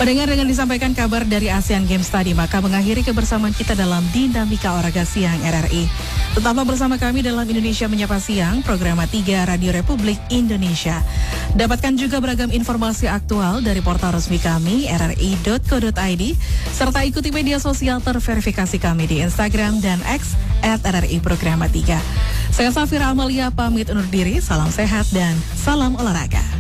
Pendengar, dengan disampaikan kabar dari Asian Games tadi, maka mengakhiri kebersamaan kita dalam Dinamika Olahraga Siang RRI. Tetaplah bersama kami dalam Indonesia Menyapa Siang, program 3 Radio Republik Indonesia. Dapatkan juga beragam informasi aktual dari portal resmi kami, rri.co.id, serta ikuti media sosial terverifikasi kami di Instagram dan X @RRI Program 3. Saya Safira Amalia pamit undur diri, salam sehat dan salam olahraga.